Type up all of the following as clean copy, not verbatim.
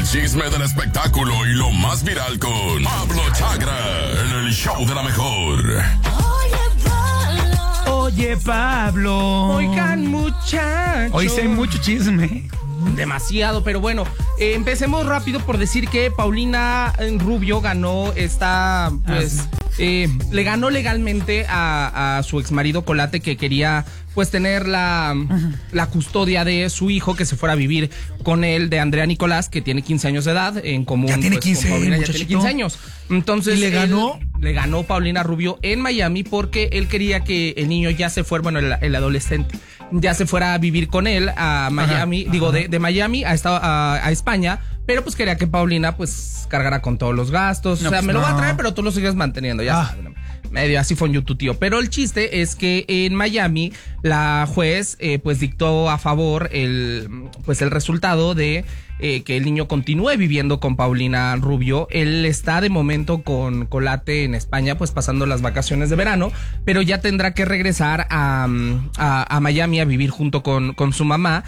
chisme del espectáculo y lo más viral con Pablo Chagra en el show de la mejor. Oye, Pablo. Oigan, muchachos. Hoy sí hay mucho chisme. Demasiado, pero bueno, empecemos rápido por decir que Paulina Rubio ganó esta, pues, le ganó legalmente a su exmarido Colate, que quería pues tener la custodia de su hijo, que se fuera a vivir con él, de Andrea Nicolás, que tiene 15 años de edad, en común. Ya tiene pues, 15, con Paulina, ya muchachito. tiene 15 años. Entonces, ¿Y le ganó? Le ganó Paulina Rubio en Miami porque él quería que el niño ya se fuera, bueno, el adolescente, ya se fuera a vivir con él a Miami, de Miami a España, pero pues quería que Paulina pues cargara con todos los gastos. No, o sea, pues me lo va a no. traer, pero tú lo sigues manteniendo, ya sabes. Medio así fue en YouTube, tío. Pero el chiste es que en Miami la juez pues dictó a favor el resultado de que el niño continúe viviendo con Paulina Rubio. Él está de momento con Colate en España, pues pasando las vacaciones de verano, pero ya tendrá que regresar a Miami a vivir junto con su mamá.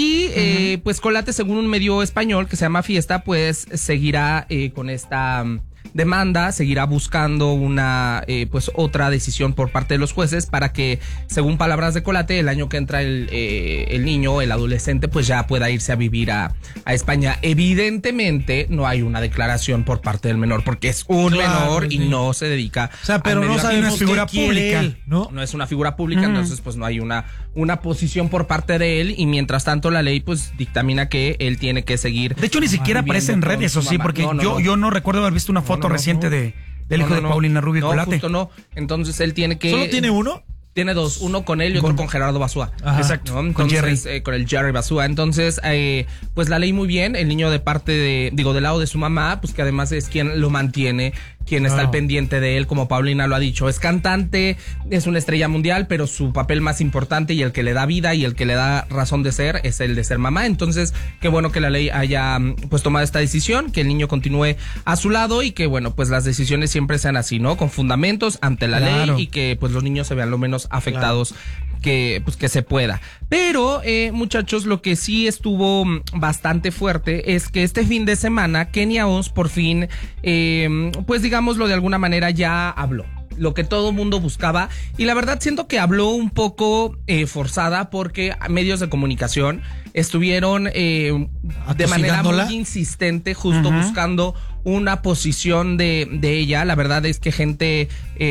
Y pues Colate, según un medio español que se llama Fiesta, pues seguirá con esta demanda, seguirá buscando una pues otra decisión por parte de los jueces para que, según palabras de Colate, el año que entra el niño, el adolescente, pues ya pueda irse a vivir a España. Evidentemente no hay una declaración por parte del menor, porque es un menor y no se dedica, o sea, pero no sabemos figura pública, ¿no? No es una figura pública, entonces pues no hay una posición por parte de él, y mientras tanto la ley pues dictamina que él tiene que seguir. De hecho, ni siquiera aparece en redes, o sí, porque yo no recuerdo haber visto una foto reciente del hijo de Paulina Rubio y Colate. Justo no. Entonces él tiene que... ¿Solo tiene uno? Tiene dos, uno con él y otro con Gerardo Basúa. Ajá, exacto. ¿No? Entonces, con el Jerry Basúa. Entonces, pues la ley muy bien. El niño de parte del lado de su mamá, pues que además es quien lo mantiene, quien está al pendiente de él, como Paulina lo ha dicho. Es cantante, es una estrella mundial, pero su papel más importante y el que le da vida y el que le da razón de ser es el de ser mamá. Entonces, qué bueno que la ley haya pues tomado esta decisión, que el niño continúe a su lado y que, bueno, pues las decisiones siempre sean así, ¿no? Con fundamentos ante la ley, y que pues los niños se vean lo menos afectados que se pueda. Pero, muchachos, lo que sí estuvo bastante fuerte es que este fin de semana Kenia Oz por fin, pues digámoslo de alguna manera, ya habló lo que todo mundo buscaba, y la verdad siento que habló un poco forzada, porque medios de comunicación estuvieron de manera muy insistente justo buscando una posición de ella. La verdad es que gente,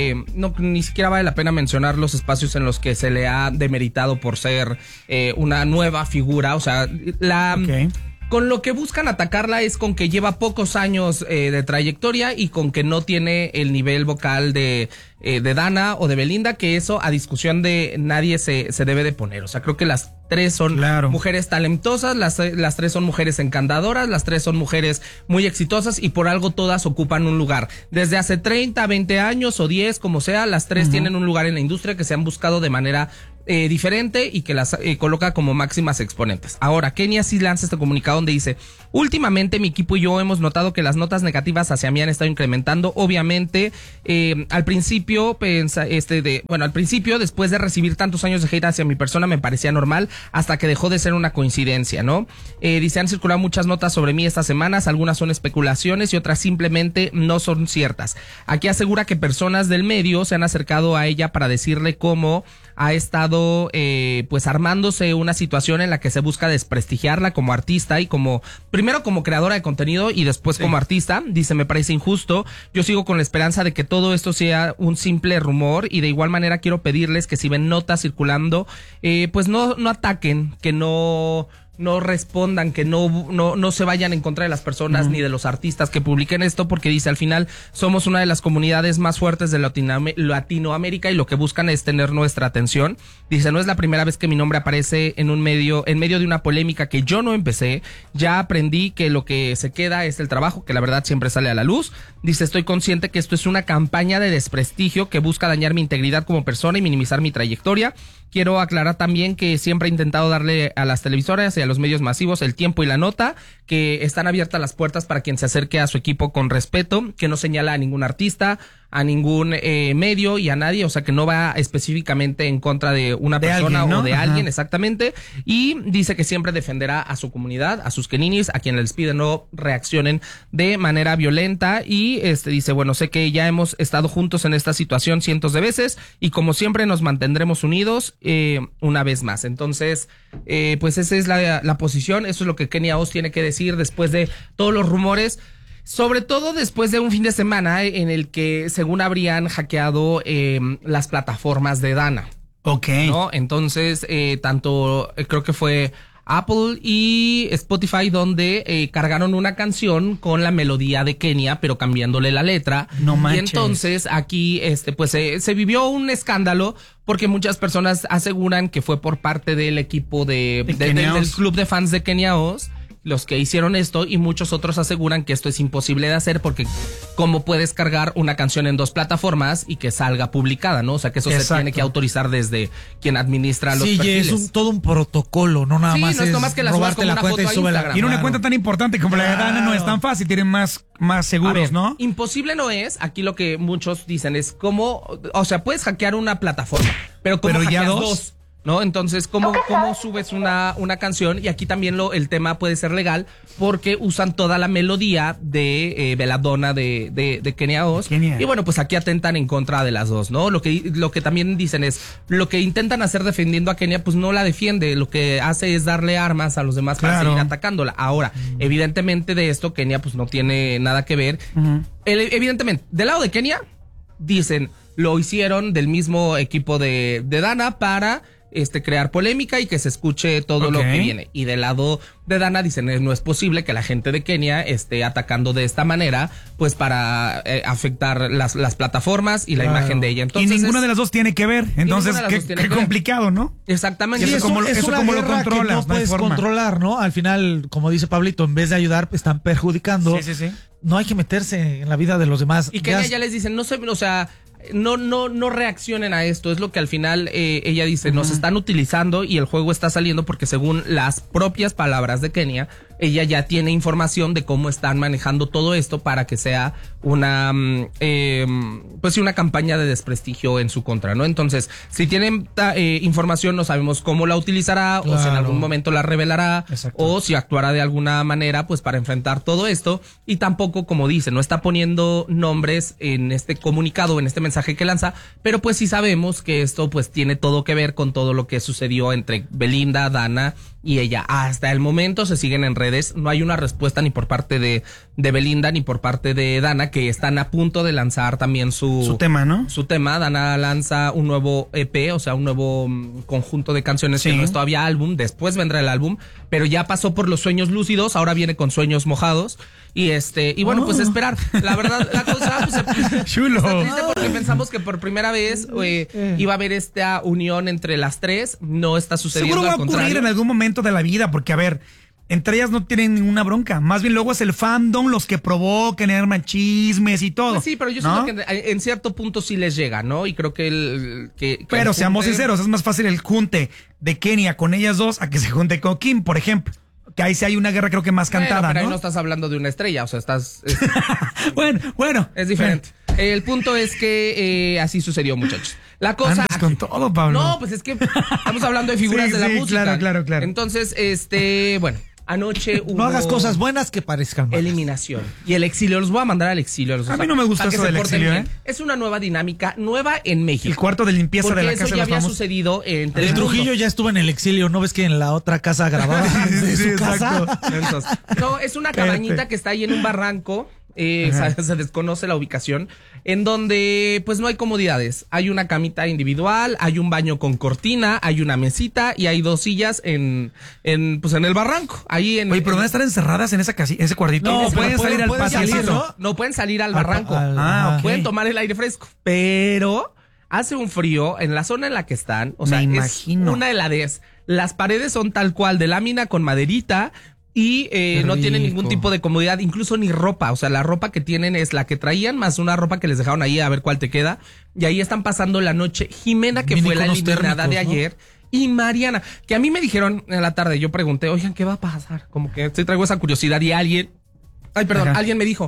ni siquiera vale la pena mencionar los espacios en los que se le ha demeritado por ser una nueva figura. O sea, con lo que buscan atacarla es con que lleva pocos años de trayectoria y con que no tiene el nivel vocal de Dana o de Belinda, que eso a discusión de nadie se debe de poner. O sea, creo que las tres son mujeres talentosas, las tres son mujeres encantadoras, las tres son mujeres muy exitosas, y por algo todas ocupan un lugar. Desde hace 30, 20 años o 10, como sea, las tres tienen un lugar en la industria que se han buscado de manera diferente y que las coloca como máximas exponentes. Ahora, Kenia sí lanza este comunicado donde dice: últimamente mi equipo y yo hemos notado que las notas negativas hacia mí han estado incrementando. Obviamente, al principio, después de recibir tantos años de hate hacia mi persona, me parecía normal, hasta que dejó de ser una coincidencia, ¿no? Dice: han circulado muchas notas sobre mí estas semanas, algunas son especulaciones y otras simplemente no son ciertas. Aquí asegura que personas del medio se han acercado a ella para decirle cómo ha estado pues armándose una situación en la que se busca desprestigiarla como artista y primero como creadora de contenido y después como artista. Dice: me parece injusto, yo sigo con la esperanza de que todo esto sea un simple rumor, y de igual manera quiero pedirles que si ven notas circulando, pues no ataquen, que no respondan, que no se vayan en contra de las personas ni de los artistas que publiquen esto, porque dice: al final somos una de las comunidades más fuertes de Latinoamérica y lo que buscan es tener nuestra atención. Dice: no es la primera vez que mi nombre aparece en medio de una polémica que yo no empecé. Ya aprendí que lo que se queda es el trabajo, que la verdad siempre sale a la luz. Dice: estoy consciente que esto es una campaña de desprestigio que busca dañar mi integridad como persona y minimizar mi trayectoria. Quiero aclarar también que siempre he intentado darle a las televisoras y a los medios masivos el tiempo y la nota, que están abiertas las puertas para quien se acerque a su equipo con respeto, que no señala a ningún artista, a ningún medio y a nadie, o sea que no va específicamente en contra de una persona alguien, ¿no? o de Ajá. alguien, exactamente, y dice que siempre defenderá a su comunidad, a sus keninis, a quienes les pide no reaccionen de manera violenta, y dice, bueno, sé que ya hemos estado juntos en esta situación cientos de veces y como siempre nos mantendremos unidos una vez más. Entonces, pues esa es la posición, eso es lo que Kenia Os tiene que decir después de todos los rumores. Sobre todo después de un fin de semana en el que según habrían hackeado las plataformas de Dana. Ok. ¿No? Entonces, tanto creo que fue Apple y Spotify donde cargaron una canción con la melodía de Kenia, pero cambiándole la letra. No manches. Y entonces aquí, pues se vivió un escándalo porque muchas personas aseguran que fue por parte del equipo del club de fans de Kenia Os los que hicieron esto, y muchos otros aseguran que esto es imposible de hacer porque cómo puedes cargar una canción en 2 plataformas y que salga publicada, ¿no? O sea que eso Exacto. se tiene que autorizar desde quien administra los perfiles. Sí, es todo un protocolo, no nada más no es nomás que la subas robarte como la una cuenta y foto a súbela. Instagram. Y en una cuenta tan importante como la de Dana no es tan fácil, tienen más seguros, A ver, ¿no? Imposible no es. Aquí lo que muchos dicen es cómo, o sea, puedes hackear una plataforma, pero ¿cómo Pero ya hackeas dos? ¿No? Entonces, ¿cómo subes una canción? Y aquí también el tema puede ser legal porque usan toda la melodía de Belladonna de Kenia Os. Kenia. Y bueno, pues aquí atentan en contra de las dos, ¿no? Lo que también dicen es, lo que intentan hacer defendiendo a Kenia, pues no la defiende. Lo que hace es darle armas a los demás para Claro. seguir atacándola. Ahora, evidentemente de esto, Kenia pues no tiene nada que ver. Evidentemente, del lado de Kenia, dicen, lo hicieron del mismo equipo de Dana para crear polémica y que se escuche todo lo que viene. Y del lado de Dana dicen, no es posible que la gente de Kenia esté atacando de esta manera, pues para afectar las plataformas y la imagen de ella. Entonces, y ninguna de las dos tiene que ver. Entonces, ninguna de las dos tiene qué que ver. complicado, ¿no? Exactamente. Sí, Es ¿cómo lo una guerra controlas? que no No hay puedes forma. controlar, ¿no? Al final, como dice Pablito, en vez de ayudar, están perjudicando. Sí. No hay que meterse en la vida de los demás. Y Kenia ya les dicen, no reaccionen a esto. Es lo que al final ella dice, nos están utilizando y el juego está saliendo porque según las propias palabras de Kenia, ella ya tiene información de cómo están manejando todo esto para que sea una campaña de desprestigio en su contra, ¿no? Entonces, si tienen información, no sabemos cómo la utilizará, o si en algún momento la revelará, Exacto. o si actuará de alguna manera, pues para enfrentar todo esto. Y tampoco, como dice, no está poniendo nombres en este comunicado, en este mensaje que lanza, pero pues sí sabemos que esto pues tiene todo que ver con todo lo que sucedió entre Belinda, Dana y ella. Hasta el momento se siguen en redes, no hay una respuesta ni por parte de Belinda ni por parte de Dana, que están a punto de lanzar también su tema, ¿no? Su tema. Dana lanza un nuevo EP, o sea, un nuevo conjunto de canciones que no es todavía álbum, después vendrá el álbum, pero ya pasó por los sueños lúcidos, ahora viene con sueños mojados. Y bueno, pues esperar. La verdad, la cosa pues, Chulo. está triste porque pensamos que por primera vez iba a haber esta unión entre las tres. No está sucediendo. Seguro va a al ocurrir contrario. en algún momento de la vida, porque a ver, entre ellas no tienen ninguna bronca. Más bien luego es el fandom los que provocan, arman chismes y todo. Pues sí, pero yo ¿no? siento que en cierto punto sí les llega, ¿no? Y creo que Pero el seamos junte- sinceros, es más fácil el junte de Kenia con ellas dos a que se junte con Kim, por ejemplo. Que ahí sí hay una guerra creo que más cantada, pero ahí ¿no? no estás hablando de una estrella, o sea, Bueno. es diferente. El punto es que así sucedió, muchachos. La cosa... Andas con todo, Pablo. No, pues es que estamos hablando de figuras Sí, de la sí, música. claro. Entonces, bueno, anoche hubo... No hagas cosas buenas que parezcan malas. Eliminación. Y el exilio, los voy a mandar al exilio. A mí no me gusta para que eso se del porten exilio, bien. Es una nueva dinámica, nueva en México. El cuarto de limpieza Porque de la eso casa ya de los había famosos. sucedido en El Telemundo. Trujillo ya estuvo en el exilio, ¿no ves que en la otra casa grababa de su casa? Entonces, no, es una cabañita que está ahí en un barranco. Se desconoce la ubicación, en donde pues no hay comodidades. Hay una camita individual, hay un baño con cortina, hay una mesita y hay 2 sillas en el barranco. Ahí en. Oye, pero van a estar encerradas en ese cuartito. No, No, pueden pero salir al pueden patio. salir, ¿no? No pueden salir al barranco. ok. Pueden tomar el aire fresco, pero hace un frío en la zona en la que están. O sea, Me es imagino. una heladez. Las paredes son tal cual de lámina con maderita. Y no tienen ningún tipo de comodidad, incluso ni ropa. O sea, la ropa que tienen es la que traían, más una ropa que les dejaron ahí a ver cuál te queda. Y ahí están pasando la noche Jimena, que fue la Mini eliminada térmicos, de ¿no? ayer, y Mariana, que a mí me dijeron en la tarde, yo pregunté, oigan, ¿qué va a pasar? Como que traigo esa curiosidad y alguien me dijo,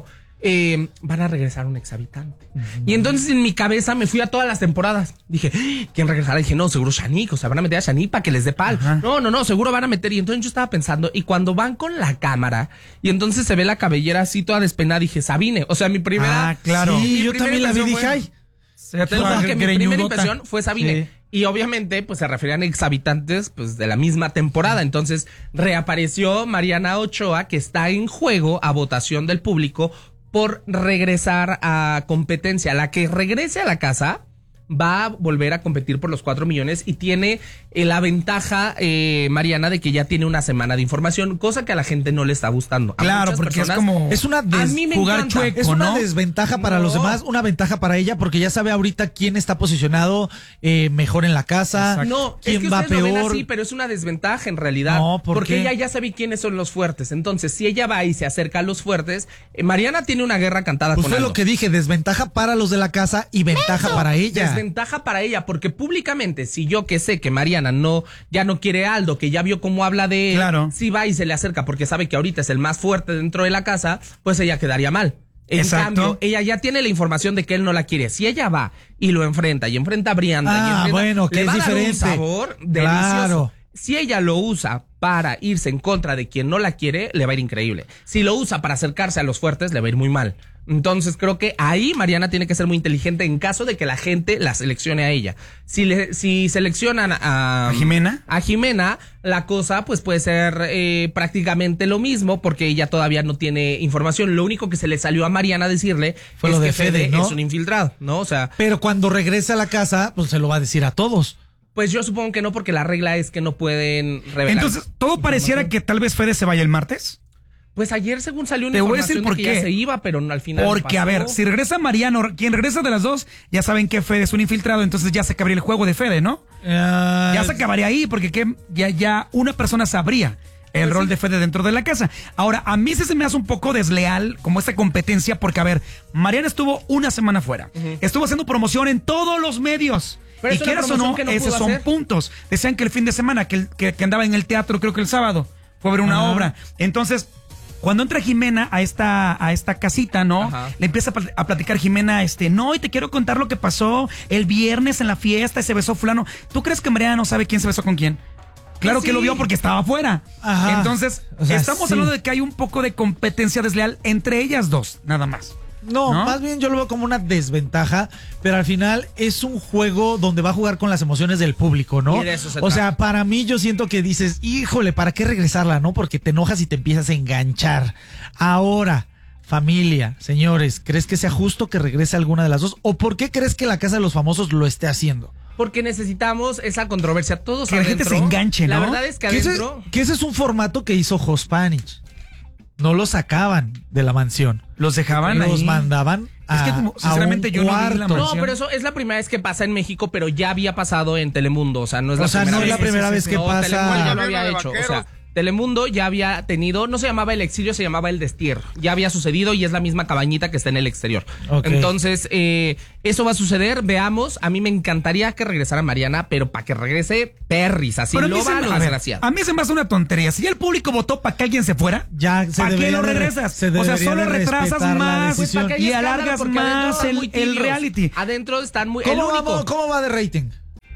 van a regresar un exhabitante. Y entonces en mi cabeza me fui a todas las temporadas. Dije, ¿quién regresará? Dije, no, seguro Shanique, o sea, van a meter a Shanique para que les dé pal. Ajá. No, seguro van a meter. Y entonces yo estaba pensando, y cuando van con la cámara, y entonces se ve la cabellera así toda despeinada, dije, Sabine. O sea, mi primera... Ah, claro. Sí, mi yo primera también la vi, impresión dije, fue- ay. Te lo juro que mi primera greñudota. impresión fue Sabine. Sí. Y obviamente, pues se referían a exhabitantes pues, de la misma temporada. Entonces, reapareció Mariana Ochoa, que está en juego a votación del público por regresar a competencia. La que regrese a la casa va a volver a competir por los 4 millones y tiene la ventaja, Mariana, de que ya tiene una semana de información, cosa que a la gente no le está gustando. A Claro, muchas porque personas- es como Es una A mí me jugar encanta. chueco, Es una ¿no? desventaja para los No. demás, una ventaja para ella, porque ya sabe ahorita quién está posicionado mejor en la casa, No, es quién que va ustedes lo ven peor. así, pero es una desventaja en realidad. No, ¿por porque qué? ella ya sabe quiénes son los fuertes. Entonces, si ella va y se acerca a los fuertes, Mariana tiene una guerra cantada Pues con fue Aldo. lo que dije, desventaja para los de la casa y ventaja para ella. Desventaja para ella, porque públicamente, si yo que sé que Mariana ya no quiere a Aldo, que ya vio cómo habla de él, Claro. si va y se le acerca porque sabe que ahorita es el más fuerte dentro de la casa, pues ella quedaría mal. En Exacto. cambio, ella ya tiene la información de que él no la quiere. Si ella va y lo enfrenta, y enfrenta a Brianda, y enfrenta, bueno, que le es va a dar un diferente. sabor delicioso. Claro. Si ella lo usa para irse en contra de quien no la quiere, le va a ir increíble. Si lo usa para acercarse a los fuertes, le va a ir muy mal. Entonces creo que ahí Mariana tiene que ser muy inteligente en caso de que la gente la seleccione a ella. Si seleccionan ¿A Jimena? A Jimena, la cosa pues puede ser prácticamente lo mismo porque ella todavía no tiene información. Lo único que se le salió a Mariana decirle Fue es lo de que Fede, ¿no? es un infiltrado, ¿no? O sea, Pero cuando regrese a la casa, pues se lo va a decir a todos. pues yo supongo que no, porque la regla es que no pueden revelar. Entonces, todo pareciera que tal vez Fede se vaya el martes. Pues ayer según salió una Te voy a decir información de por que ya qué. se iba, pero no, al final no Porque, a pasó. ver, si regresa Mariano, quien regresa de las dos, ya saben que Fede es un infiltrado, entonces ya se acabaría el juego de Fede, ¿no? Ya se acabaría ahí, porque ya una persona sabría el rol de Fede dentro de la casa. Ahora, a mí sí se me hace un poco desleal como esta competencia, porque, a ver, Mariana estuvo una semana fuera. Estuvo haciendo promoción en todos los medios. Pero Y es una quieras o promoción no, que no esos pudo son hacer. puntos. Decían que el fin de semana, que andaba en el teatro, creo que el sábado, fue a ver una obra. Entonces, cuando entra Jimena a esta casita, ¿no? Ajá. Le empieza a platicar Jimena, no, y te quiero contar lo que pasó el viernes en la fiesta y se besó fulano. ¿Tú crees que Mariana no sabe quién se besó con quién? Claro Pues que lo sí. vio porque estaba afuera. Ajá. Entonces, O sea, estamos sí. hablando de que hay un poco de competencia desleal entre ellas dos, nada más. No, ¿No? más bien yo lo veo como una desventaja, pero al final es un juego donde va a jugar con las emociones del público, ¿no? Y de eso se O trata. sea, para mí yo siento que dices, híjole, ¿para qué regresarla, no? Porque te enojas y te empiezas a enganchar. Ahora, familia, señores, ¿crees que sea justo que regrese alguna de las dos? ¿O por qué crees que la Casa de los Famosos lo esté haciendo? Porque necesitamos esa controversia todos Que la gente adentro. se enganche, La ¿no? verdad es que Que adentro... ese es un formato que hizo Hospanich. No lo sacaban de la mansión. Los dejaban Los ahí. mandaban Es que como, sinceramente, yo no vi la No, mansión. pero eso es la primera vez que pasa en México, pero ya había pasado en Telemundo. O sea, no es la O sea, primera no vez. es la primera vez que No, pasa. Telemundo ya lo Gobierno había de hecho. O vaqueros. sea, Telemundo ya había tenido, no se llamaba el exilio, se llamaba el destierro. Ya había sucedido y es la misma cabañita que está en el exterior. Ok. Entonces, eso va a suceder, veamos. A mí me encantaría que regresara Mariana, pero para que regrese Perris, así Pero a mí lo se va me- lo a ver, desgraciado. a mí se me hace una tontería. Si ya el público votó para que alguien se fuera, Ya se ¿para qué debería lo de re- regresas? se O sea, debería solo de retrasas respetar la más decisión. Para que haya y escándalo, alargas porque adentro más están muy el tibios. reality. Adentro están muy... El único... ¿Cómo va de rating?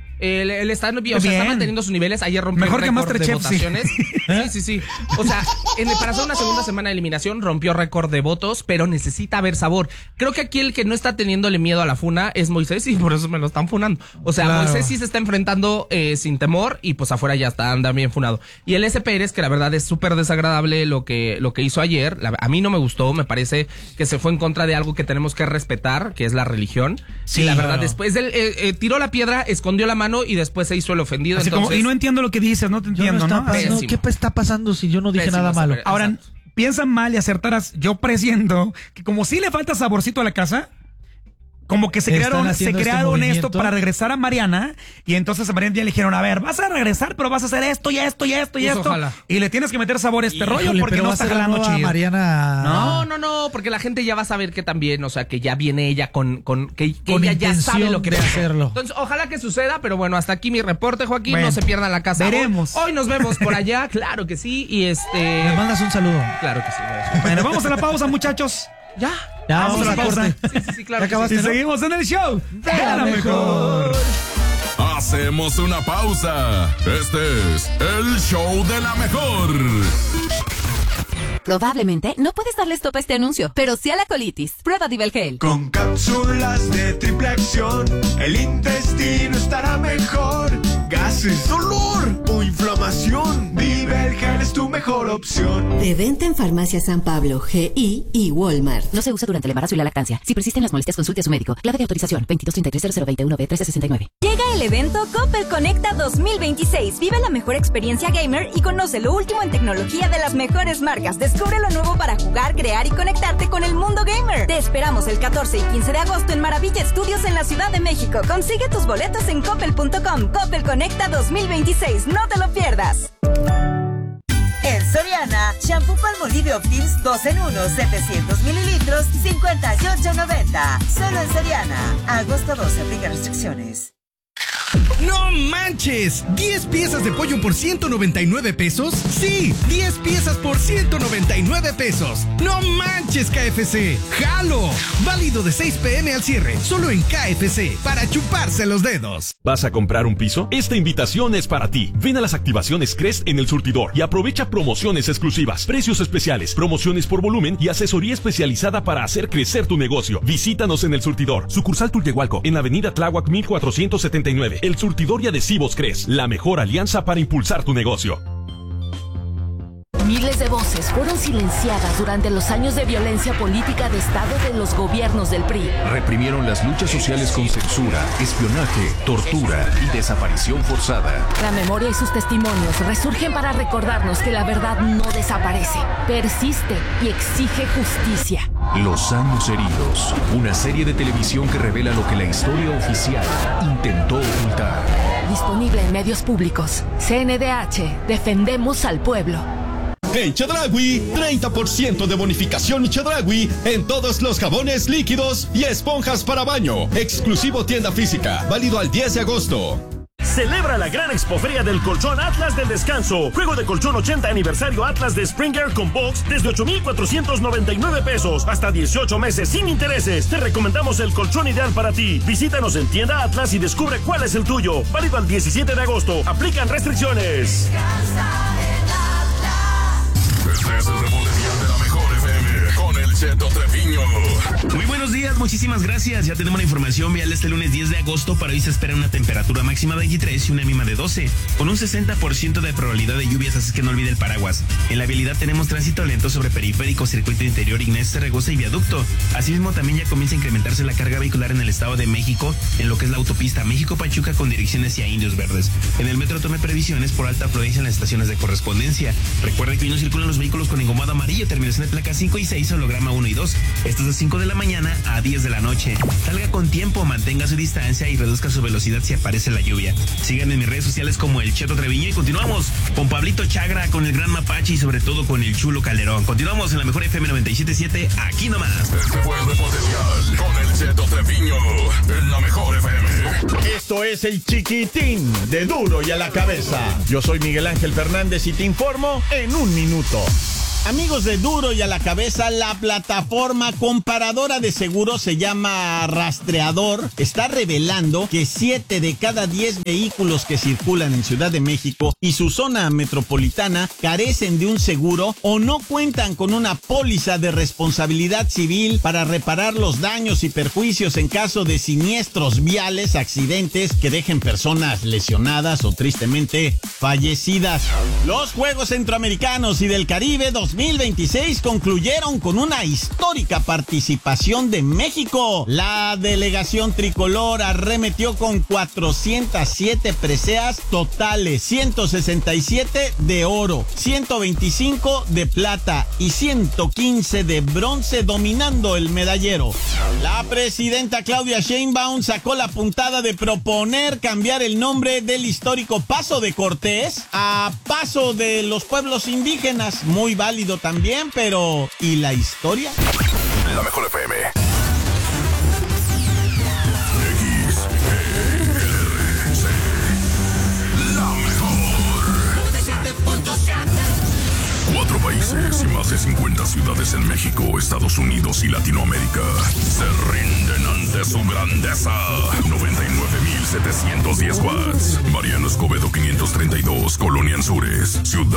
El stand-up, o sea, Bien. está manteniendo sus niveles. Ayer rompió Mejor el que récord de Masterchef, sí. votaciones. Sí. O sea, para hacer una segunda semana de eliminación rompió récord de votos, pero necesita haber sabor. Creo que aquí el que no está teniéndole miedo a la funa es Moisés y por eso me lo están funando. O sea, Claro. Moisés sí se está enfrentando sin temor y pues afuera ya está, anda bien funado. Y el S. Pérez, que la verdad es súper desagradable lo que hizo ayer. A mí no me gustó, me parece que se fue en contra de algo que tenemos que respetar, que es la religión. Sí, y la verdad, claro. después él tiró la piedra, escondió la mano y después se hizo el ofendido. Así Entonces, como, y no entiendo lo que dices, no te entiendo, ¿no? Pésimo. ¿Qué está pasando si yo no dije Pésimo, nada malo? Samuel. Ahora, Exacto. piensan mal y acertarás. Yo presiento que como si le falta saborcito a la casa, como que se Están crearon haciendo este esto movimiento. para regresar a Mariana. Y entonces a Mariana ya le dijeron, a ver, vas a regresar, pero vas a hacer esto y esto y esto y Pues esto. ojalá. Y le tienes que meter sabor a este rollo Híjole, porque pero no va a está ser la jalando nueva chido. Mariana. No, porque la gente ya va a saber que también, o sea, que ya viene ella que Con ella ya intención sabe lo que de pasó. hacerlo. Entonces, ojalá que suceda, pero bueno, hasta aquí mi reporte, Joaquín, Bueno, no se pierdan la casa. veremos. Hoy nos vemos por allá, claro que sí, y Me mandas un saludo. claro que sí. Bueno, vamos a la pausa, muchachos. Ya. Ya vamos a la pausa. corte. Sí, claro. ¿Ya acabaste, Y no? seguimos en el show de la mejor. Hacemos una pausa. Este es el show de la mejor. Probablemente no puedes darle stop a este anuncio, pero sí a la colitis. Prueba Divelgel. Con cápsulas de triple acción, el intestino estará mejor. Gases, dolor o inflamación, Divelgel es tu mejor opción. De venta en Farmacia San Pablo, GI y Walmart. No se usa durante el embarazo y la lactancia. Si persisten las molestias, consulte a su médico. Clave de autorización 22330021B1369. Llega el evento Coppel Conecta 2026. Vive la mejor experiencia gamer y conoce lo último en tecnología de las mejores marcas. Descubre lo nuevo para jugar, crear y conectarte con el mundo gamer. Te esperamos el 14 y 15 de agosto en Maravilla Studios en la Ciudad de México. Consigue tus boletos en coppel.com. Coppel Conecta 2026. No te lo pierdas. En Soriana, shampoo Palmolive Optims 2 en 1, 700 mililitros, 58.90. Solo en Soriana. Agosto 12, aplica restricciones. ¡No manches! ¿10 piezas de pollo por 199 pesos? ¡Sí! 10 piezas por 199 pesos. ¡No manches, KFC! ¡Jalo! Válido de 6 p.m. al cierre, solo en KFC, para chuparse los dedos. ¿Vas a comprar un piso? Esta invitación es para ti. Ven a las activaciones Crest en El Surtidor y aprovecha promociones exclusivas, precios especiales, promociones por volumen y asesoría especializada para hacer crecer tu negocio. Visítanos en El Surtidor, sucursal Tultehualco, en la avenida Tláhuac 1479. El Surtidor y Adhesivos Crest, la mejor alianza para impulsar tu negocio. Miles de voces fueron silenciadas durante los años de violencia política de Estado de los gobiernos del PRI. Reprimieron las luchas sociales con censura, espionaje, tortura y desaparición forzada. La memoria y sus testimonios resurgen para recordarnos que la verdad no desaparece, persiste y exige justicia. Los años heridos, una serie de televisión que revela lo que la historia oficial intentó ocultar. Disponible en medios públicos. CNDH, defendemos al pueblo. En Chedraui, 30% de bonificación Chedraui en todos los jabones líquidos y esponjas para baño. Exclusivo tienda física, válido al 10 de agosto. Celebra la gran expoferia del colchón Atlas del Descanso. Juego de colchón 80 aniversario Atlas de Springer con box desde 8,499 pesos. Hasta 18 meses sin intereses. Te recomendamos el colchón ideal para ti. Visítanos en tienda Atlas y descubre cuál es el tuyo. Válido al 17 de agosto. Aplican restricciones. Este es el reporte vial de la mejor FM con el Cheto Treviño. Muy buenos días, muchísimas gracias. Ya tenemos la información vial este lunes 10 de agosto. Para hoy se espera una temperatura máxima de 23 y una mínima de 12, con un 60% de probabilidad de lluvias, así que no olvide el paraguas. En la vialidad tenemos tránsito lento sobre Periférico, Circuito Interior, Ignacio Zaragoza y Viaducto. Asimismo, también ya comienza a incrementarse la carga vehicular en el Estado de México, en lo que es la autopista México-Pachuca con dirección hacia Indios Verdes. En el metro tome previsiones por alta afluencia en las estaciones de correspondencia. Recuerde que hoy no circulan los vehículos con engomado amarillo, terminación de placa 5 y 6, holograma 1 y 2. Esto es de 5 de la mañana a 10 de la noche. Salga con tiempo, mantenga su distancia y reduzca su velocidad si aparece la lluvia. Síganme en mis redes sociales como el Cheto Treviño y continuamos con Pablito Chagra, con el Gran Mapache y sobre todo con el Chulo Calderón. Continuamos en la mejor FM 97.7, aquí nomás. Este fue el reporte vial con el Cheto Treviño en la mejor FM. Esto es el Chiquitín de Duro y a la Cabeza. Yo soy Miguel Ángel Fernández y te informo en un minuto. Amigos de Duro y a la Cabeza, la plataforma comparadora de seguros se llama Rastreador. Está revelando que 7 de cada 10 vehículos que circulan en Ciudad de México y su zona metropolitana carecen de un seguro o no cuentan con una póliza de responsabilidad civil para reparar los daños y perjuicios en caso de siniestros viales, accidentes que dejen personas lesionadas o tristemente fallecidas. Los Juegos Centroamericanos y del Caribe 2026 concluyeron con una histórica participación de México. La delegación tricolor arremetió con 407 preseas totales, 167 de oro, 125 de plata y 115 de bronce, dominando el medallero. La presidenta Claudia Sheinbaum sacó la puntada de proponer cambiar el nombre del histórico Paso de Cortés a Paso de los Pueblos Indígenas. Muy válido también, pero ¿y la historia? La mejor FM. XERC. La mejor. 4 países y más de 50 ciudades en México, Estados Unidos y Latinoamérica se rinden ante su grandeza. 99,710 watts. Mariano Escobedo 532, Colonia Anzures, Ciudad